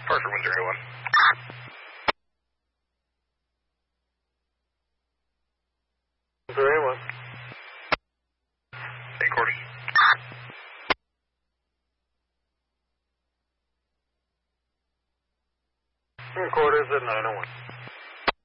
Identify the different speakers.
Speaker 1: Parker 101.
Speaker 2: Very well.
Speaker 1: Hey, quarters.
Speaker 2: Quarters at 901.